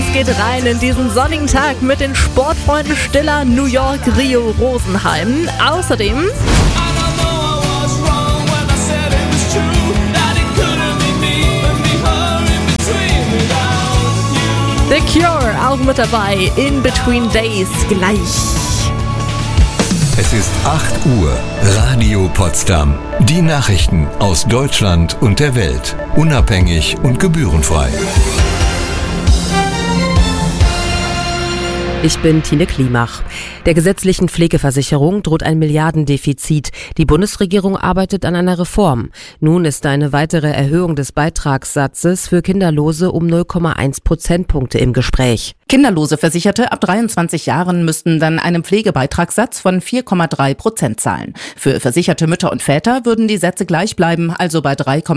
Es geht rein in diesen sonnigen Tag mit den Sportfreunden Stiller, New York, Rio, Rosenheim. Außerdem The Cure auch mit dabei, In Between Days gleich. Es ist 8 Uhr, Radio Potsdam. Die Nachrichten aus Deutschland und der Welt. Unabhängig und gebührenfrei. Ich bin Tine Klimach. Der gesetzlichen Pflegeversicherung droht ein Milliardendefizit. Die Bundesregierung arbeitet an einer Reform. Nun ist eine weitere Erhöhung des Beitragssatzes für Kinderlose um 0,1 Prozentpunkte im Gespräch. Kinderlose Versicherte ab 23 Jahren müssten dann einen Pflegebeitragssatz von 4,3% zahlen. Für versicherte Mütter und Väter würden die Sätze gleich bleiben, also bei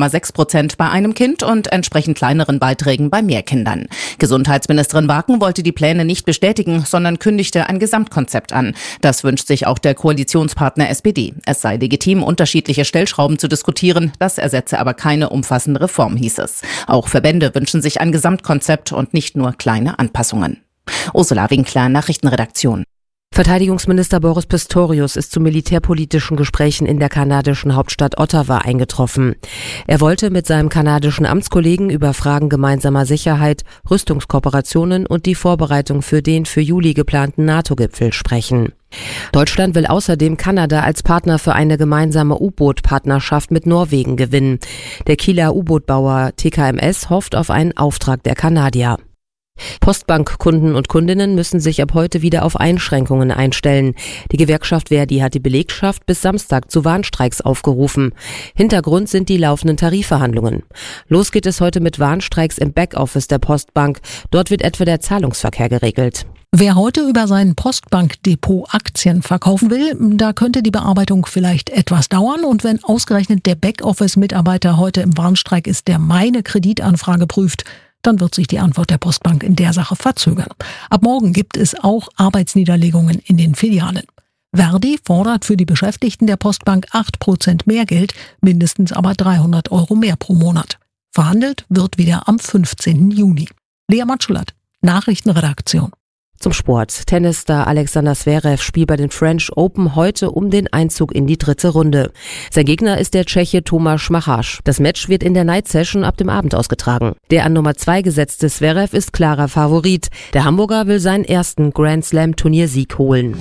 3,6% bei einem Kind und entsprechend kleineren Beiträgen bei mehr Kindern. Gesundheitsministerin Waken wollte die Pläne nicht bestätigen, sondern kündigte ein Gesamtkonzept an. Das wünscht sich auch der Koalitionspartner SPD. Es sei legitim, unterschiedliche Stellschrauben zu diskutieren. Das ersetze aber keine umfassende Reform, hieß es. Auch Verbände wünschen sich ein Gesamtkonzept und nicht nur kleine Anpassungen. Ursula Winkler, Nachrichtenredaktion. Verteidigungsminister Boris Pistorius ist zu militärpolitischen Gesprächen in der kanadischen Hauptstadt Ottawa eingetroffen. Er wollte mit seinem kanadischen Amtskollegen über Fragen gemeinsamer Sicherheit, Rüstungskooperationen und die Vorbereitung für den für Juli geplanten NATO-Gipfel sprechen. Deutschland will außerdem Kanada als Partner für eine gemeinsame U-Boot-Partnerschaft mit Norwegen gewinnen. Der Kieler U-Boot-Bauer TKMS hofft auf einen Auftrag der Kanadier. Postbankkunden und Kundinnen müssen sich ab heute wieder auf Einschränkungen einstellen. Die Gewerkschaft ver.di hat die Belegschaft bis Samstag zu Warnstreiks aufgerufen. Hintergrund sind die laufenden Tarifverhandlungen. Los geht es heute mit Warnstreiks im Backoffice der Postbank. Dort wird etwa der Zahlungsverkehr geregelt. Wer heute über sein Postbankdepot Aktien verkaufen will, da könnte die Bearbeitung vielleicht etwas dauern. Und wenn ausgerechnet der Backoffice-Mitarbeiter heute im Warnstreik ist, der meine Kreditanfrage prüft, dann wird sich die Antwort der Postbank in der Sache verzögern. Ab morgen gibt es auch Arbeitsniederlegungen in den Filialen. ver.di fordert für die Beschäftigten der Postbank 8% mehr Geld, mindestens aber 300 € mehr pro Monat. Verhandelt wird wieder am 15. Juni. Lea Matschulat, Nachrichtenredaktion. Zum Sport. Tennisstar Alexander Zverev spielt bei den French Open heute um den Einzug in die 3. Runde. Sein Gegner ist der Tscheche Tomáš Machač. Das Match wird in der Night Session ab dem Abend ausgetragen. Der an Nummer 2 gesetzte Zverev ist klarer Favorit. Der Hamburger will seinen ersten Grand Slam Turniersieg holen.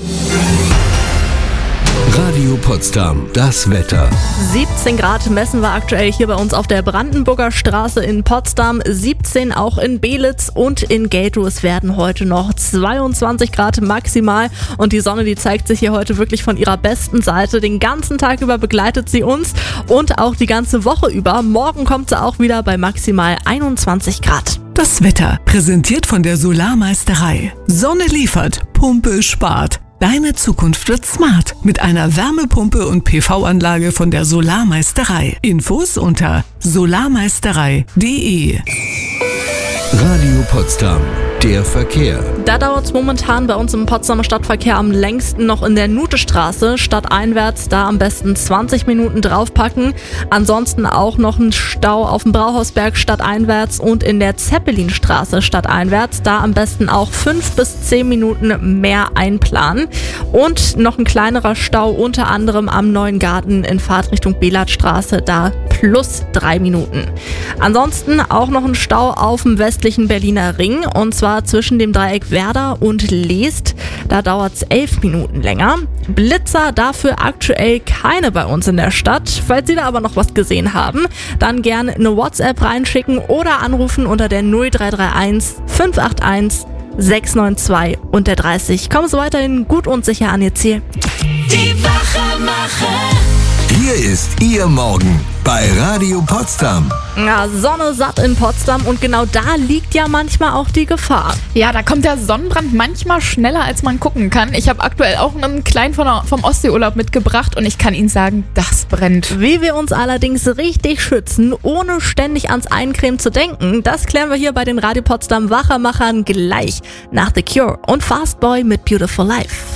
Radio Potsdam, das Wetter. 17 Grad messen wir aktuell hier bei uns auf der Brandenburger Straße in Potsdam, 17 auch in Belitz und in Geltow. Es werden heute noch 22 Grad maximal und die Sonne, die zeigt sich hier heute wirklich von ihrer besten Seite. Den ganzen Tag über begleitet sie uns und auch die ganze Woche über. Morgen kommt sie auch wieder bei maximal 21 Grad. Das Wetter, präsentiert von der Solarmeisterei. Sonne liefert, Pumpe spart. Deine Zukunft wird smart mit einer Wärmepumpe und PV-Anlage von der Solarmeisterei. Infos unter solarmeisterei.de. Radio Potsdam, der Verkehr. Da dauert es momentan bei uns im Potsdamer Stadtverkehr am längsten noch in der Nutestraße. Stadteinwärts da am besten 20 Minuten draufpacken. Ansonsten auch noch ein Stau auf dem Brauhausberg stadteinwärts und in der Zeppelinstraße stadteinwärts. Da am besten auch 5 bis 10 Minuten mehr einplanen. Und noch ein kleinerer Stau unter anderem am Neuen Garten in Fahrtrichtung Belatstraße. Da plus 3 Minuten. Ansonsten auch noch ein Stau auf dem westlichen Berliner Ring und zwar zwischen dem Dreieck Werder und Leest. Da dauert es 11 Minuten länger. Blitzer dafür aktuell keine bei uns in der Stadt. Falls Sie da aber noch was gesehen haben, dann gerne eine WhatsApp reinschicken oder anrufen unter der 0331 581 692 und der 30. Kommen Sie weiterhin gut und sicher an Ihr Ziel. Die Wachemacher. Hier ist Ihr Morgen bei Radio Potsdam. Ja, Sonne satt in Potsdam und genau da liegt ja manchmal auch die Gefahr. Ja, da kommt der Sonnenbrand manchmal schneller, als man gucken kann. Ich habe aktuell auch einen kleinen vom Ostseeurlaub mitgebracht und ich kann Ihnen sagen, das brennt. Wie wir uns allerdings richtig schützen, ohne ständig ans Eincremen zu denken, das klären wir hier bei den Radio Potsdam Wachemachern gleich nach The Cure und Fastboy mit Beautiful Life.